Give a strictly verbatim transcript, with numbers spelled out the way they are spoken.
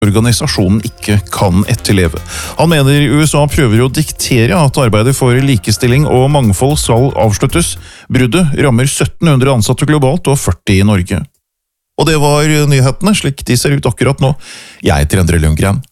organisasjonen ikke kan etterleve. Han mener U S A prøver å diktere at arbeidet for likestilling og mangfold skal avsluttes. Bruddet rammer sytten hundre ansatte globalt og førti i Norge. Og det var nyhetene, slik de ser ut akkurat nå. Jeg heter Endre Lundgren.